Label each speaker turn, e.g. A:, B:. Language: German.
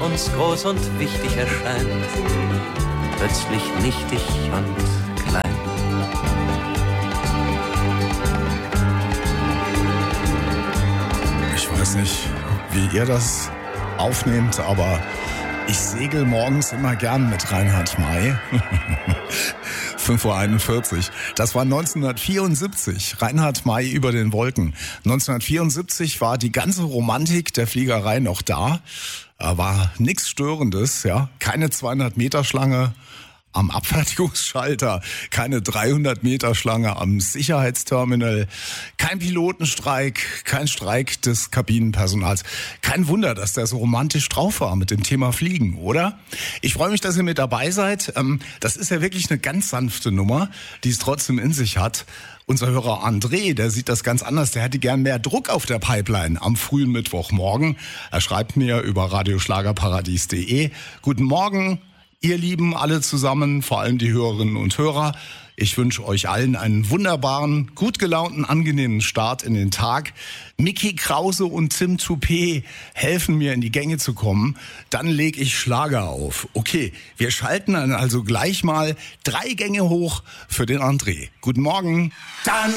A: uns groß und wichtig erscheint, plötzlich nichtig und klein.
B: Ich weiß nicht, wie ihr das aufnehmt, aber ich segel morgens immer gern mit Reinhard May. 5:41 Uhr. Das war 1974. Reinhard May über den Wolken. 1974 war die ganze Romantik der Fliegerei noch da. War nichts Störendes, ja. Keine 200-Meter-Schlange am Abfertigungsschalter, keine 300-Meter-Schlange am Sicherheitsterminal, kein Pilotenstreik, kein Streik des Kabinenpersonals. Kein Wunder, dass der so romantisch drauf war mit dem Thema Fliegen, oder? Ich freue mich, dass ihr mit dabei seid. Das ist ja wirklich eine ganz sanfte Nummer, die es trotzdem in sich hat. Unser Hörer André, der sieht das ganz anders. Der hätte gern mehr Druck auf der Pipeline am frühen Mittwochmorgen. Er schreibt mir über radioschlagerparadies.de. Guten Morgen, ihr Lieben, alle zusammen, vor allem die Hörerinnen und Hörer. Ich wünsche euch allen einen wunderbaren, gut gelaunten, angenehmen Start in den Tag. Micky Krause und Tim Toupé helfen mir, in die Gänge zu kommen. Dann lege ich Schlager auf. Okay, wir schalten dann also gleich mal 3 Gänge hoch für den André. Guten Morgen.
A: Dann